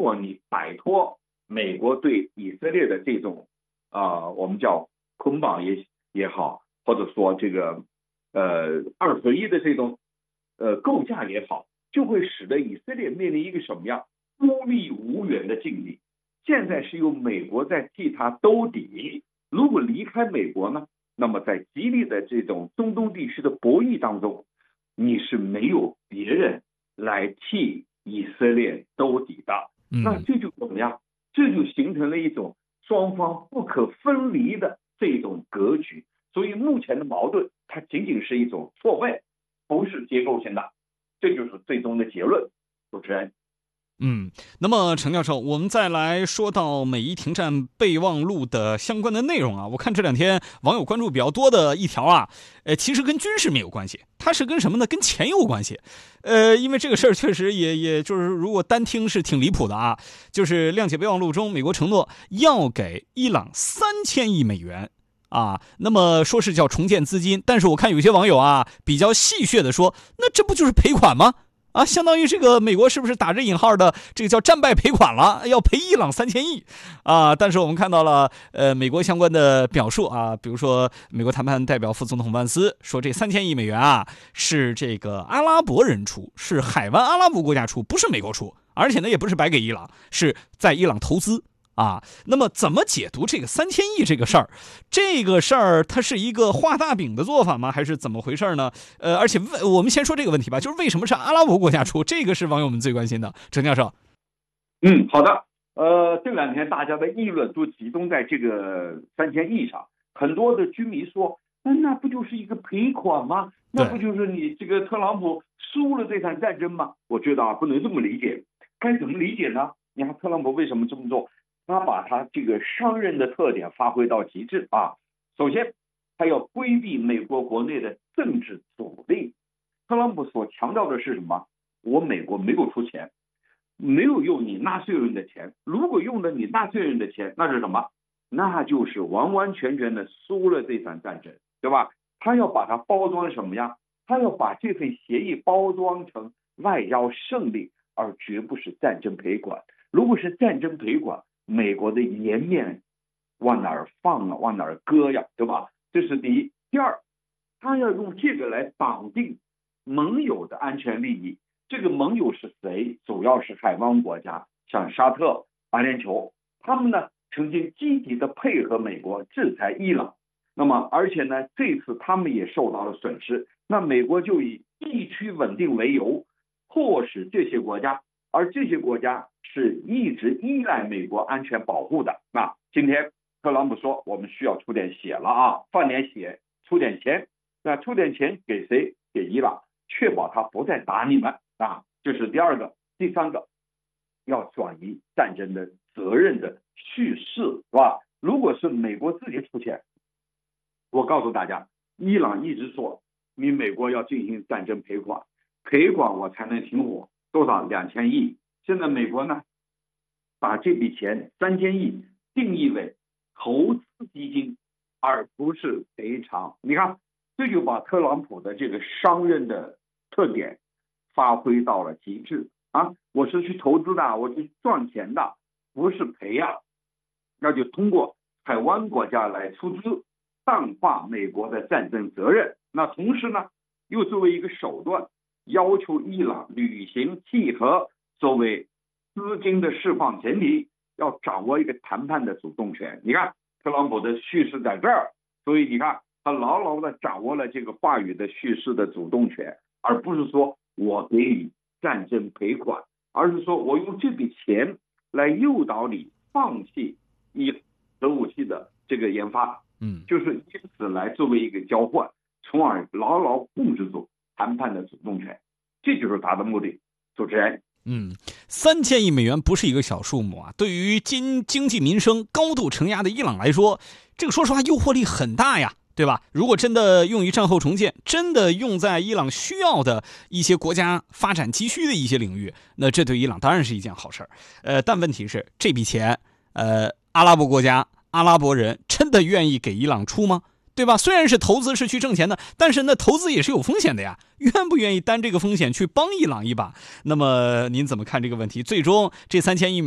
果你摆脱美国对以色列的这种我们叫捆绑也好，或者说这个二合一的这种构架也好，就会使得以色列面临一个什么样孤立无援的境地。现在是由美国在替他兜底，如果离开美国呢，那么在激烈的这种中东地区的博弈当中，你是没有别人来替以色列兜底的。那这就怎么样？这就形成了一种双方不可分离的这种格局。所以目前的矛盾它仅仅是一种错位，不是结构性的，这就是最终的结论。主持人。 那么程教授，我们再来说到美伊停战备忘录的相关的内容啊。我看这两天网友关注比较多的一条啊，其实跟军事没有关系，它是跟什么呢？跟钱有关系。因为这个事儿确实也就是如果单听是挺离谱的啊。就是谅解备忘录中，美国承诺要给伊朗3000亿美元啊，那么说是叫重建资金，但是我看有些网友啊比较戏谑的说，那这不就是赔款吗？啊，相当于这个美国是不是打着引号的这个叫战败赔款了，要赔伊朗3000亿啊？但是我们看到了美国相关的表述啊，比如说美国谈判代表副总统万斯说，这3000亿美元啊是这个阿拉伯人出，是海湾阿拉伯国家出，不是美国出，而且呢也不是白给伊朗，是在伊朗投资。那么怎么解读这个3000亿这个事儿？这个事儿它是一个画大饼的做法吗？还是怎么回事呢？而且我们先说这个问题吧，就是为什么是阿拉伯国家出？这个是网友们最关心的。程教授。 好的。这两天大家的议论都集中在这个3000亿上，很多的居民说，那不就是一个赔款吗？那不就是你这个特朗普输了这场战争吗？我觉得不能这么理解。该怎么理解呢？你看特朗普为什么这么做？他把他这个商人的特点发挥到极致啊！首先，他要规避美国国内的政治阻力。特朗普所强调的是什么？我美国没有出钱，没有用你纳税人的钱。如果用了你纳税人的钱，那是什么？那就是完完全全的输了这场战争，对吧？他要把它包装什么呀？他要把这份协议包装成外交胜利，而绝不是战争赔款。如果是战争赔款，美国的颜面往哪儿放啊，往哪儿搁呀，对吧？这是第一。第二，他要用这个来绑定盟友的安全利益。这个盟友是谁？主要是海湾国家，像沙特、阿联酋，他们呢曾经积极的配合美国制裁伊朗。那么而且呢，这次他们也受到了损失。那美国就以地区稳定为由，迫使这些国家，而这些国家是一直依赖美国安全保护的。那今天特朗普说，我们需要出点血了啊，放点血，出点钱。那出点钱给谁？给伊朗，确保他不再打你们啊。这是第二个。第三个，要转移战争的责任的叙事，是吧？如果是美国自己出钱，我告诉大家，伊朗一直说你美国要进行战争赔款，赔款我才能停火，多少？2000亿。现在美国呢，把这笔钱3000亿定义为投资基金，而不是赔偿。你看，这就把特朗普的这个商人的特点发挥到了极致啊！我是去投资的，我去赚钱的，不是赔呀。那就通过海湾国家来出资，淡化美国的战争责任。那同时呢，又作为一个手段，要求伊朗履行契合作为资金的释放前提，要掌握一个谈判的主动权。你看特朗普的叙事在这儿，所以你看他牢牢的掌握了这个话语的叙事的主动权，而不是说我给你战争赔款，而是说我用这笔钱来诱导你放弃核武器的这个研发，就是以此来作为一个交换，从而牢牢控制住谈判的主动权，这就是他的目的。主持人。 3000亿美元不是一个小数目啊！对于经济民生高度承压的伊朗来说，这个说实话诱惑力很大呀，对吧？如果真的用于战后重建，真的用在伊朗需要的一些国家发展急需的一些领域，那这对伊朗当然是一件好事儿。但问题是这笔钱，阿拉伯国家、阿拉伯人真的愿意给伊朗出吗？对吧？虽然是投资是去挣钱的，但是那投资也是有风险的呀。愿不愿意担这个风险去帮伊朗一把？那么您怎么看这个问题？最终这3000亿